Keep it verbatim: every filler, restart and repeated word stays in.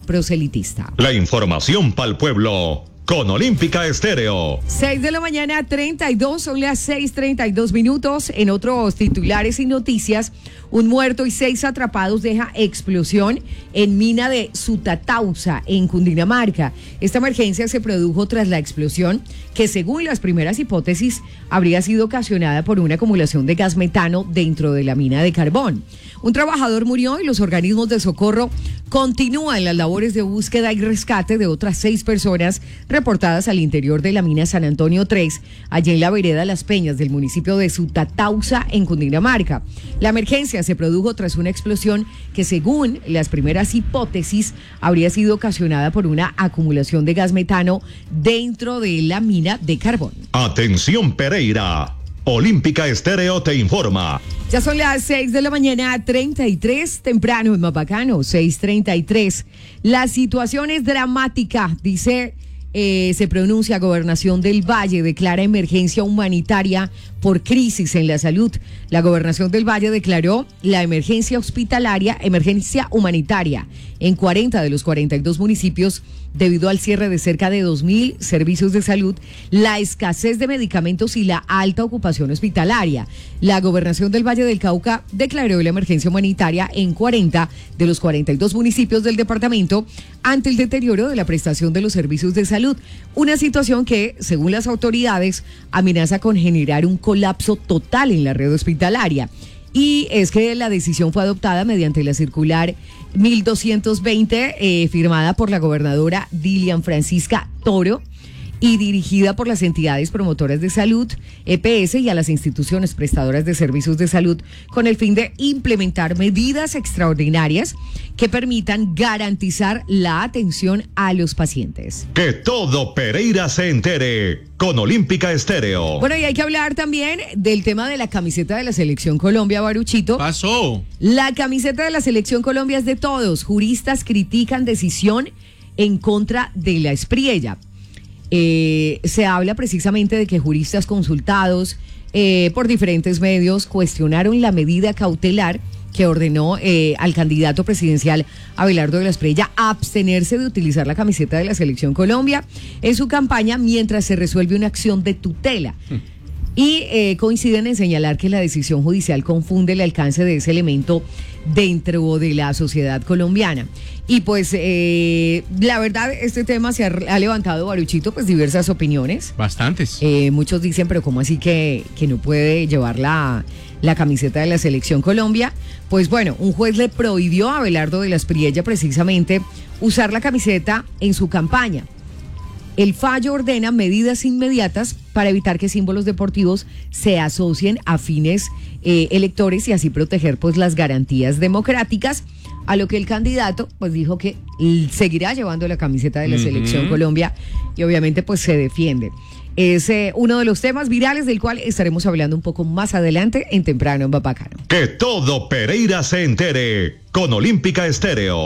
proselitista. La información para el pueblo con Olímpica Estéreo. seis de la mañana, treinta y dos, son las seis treinta y dos minutos. En otros titulares y noticias, un muerto y seis atrapados deja explosión en mina de Sutatausa, en Cundinamarca. Esta emergencia se produjo tras la explosión que, según las primeras hipótesis, habría sido ocasionada por una acumulación de gas metano dentro de la mina de carbón. Un trabajador murió y los organismos de socorro continúan las labores de búsqueda y rescate de otras seis personas reportadas al interior de la mina San Antonio tres, allí en la vereda Las Peñas del municipio de Sutatausa, en Cundinamarca. La emergencia se produjo tras una explosión que, según las primeras hipótesis, habría sido ocasionada por una acumulación de gas metano dentro de la mina de carbón. Atención, Pereira. Olímpica Estéreo te informa. Ya son las seis de la mañana, treinta y tres, temprano en Mapacano, seis treinta y tres. La situación es dramática, dice, eh, se pronuncia Gobernación del Valle, declara emergencia humanitaria por crisis en la salud. La Gobernación del Valle declaró la emergencia hospitalaria, emergencia humanitaria en cuarenta de los cuarenta y dos municipios debido al cierre de cerca de dos mil servicios de salud, la escasez de medicamentos y la alta ocupación hospitalaria. La Gobernación del Valle del Cauca declaró la emergencia humanitaria en cuarenta de los cuarenta y dos municipios del departamento ante el deterioro de la prestación de los servicios de salud, una situación que, según las autoridades, amenaza con generar un colapso total en la red hospitalaria. Y es que la decisión fue adoptada mediante la circular mil doscientos veinte, eh, firmada por la gobernadora Dilian Francisca Toro y dirigida por las entidades promotoras de salud, E P S, y a las instituciones prestadoras de servicios de salud, con el fin de implementar medidas extraordinarias que permitan garantizar la atención a los pacientes. Que todo Pereira se entere con Olímpica Estéreo. Bueno, y hay que hablar también del tema de la camiseta de la Selección Colombia, Baruchito. Pasó. La camiseta de la Selección Colombia es de todos. Juristas critican decisión en contra de la Espriella. Eh, se habla precisamente de que juristas consultados eh, por diferentes medios cuestionaron la medida cautelar que ordenó eh, al candidato presidencial Abelardo de la Espriella abstenerse de utilizar la camiseta de la Selección Colombia en su campaña mientras se resuelve una acción de tutela. Mm. Y eh, coinciden en señalar que la decisión judicial confunde el alcance de ese elemento dentro de la sociedad colombiana. Y pues eh, la verdad, este tema se ha, ha levantado, Baruchito, pues diversas opiniones. Bastantes. Eh, muchos dicen, pero ¿cómo así que, que no puede llevar la, la camiseta de la Selección Colombia? Pues bueno, un juez le prohibió a Abelardo de la Espriella precisamente usar la camiseta en su campaña. El fallo ordena medidas inmediatas para evitar que símbolos deportivos se asocien a fines eh, electores y así proteger pues las garantías democráticas, a lo que el candidato pues dijo que seguirá llevando la camiseta de la uh-huh. Selección Colombia y obviamente pues se defiende. Es eh, uno de los temas virales del cual estaremos hablando un poco más adelante en Temprano en Mapacano. Que todo Pereira se entere con Olímpica Estéreo.